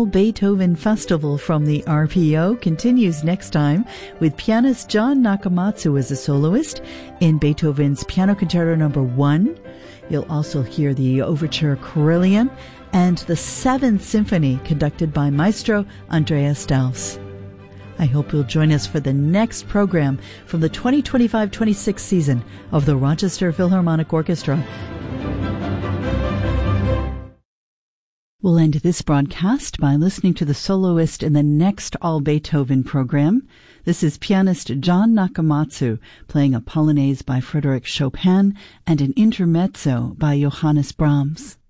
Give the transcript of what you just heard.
annual Beethoven Festival from the RPO continues next time with pianist John Nakamatsu as a soloist in Beethoven's Piano Concerto No. 1. You'll also hear the Overture Carillon and the Seventh Symphony conducted by Maestro Andreas Daus. I hope you'll join us for the next program from the 2025-26 season of the Rochester Philharmonic Orchestra. We'll end this broadcast by listening to the soloist in the next All Beethoven program. This is pianist John Nakamatsu playing a Polonaise by Frédéric Chopin and an intermezzo by Johannes Brahms.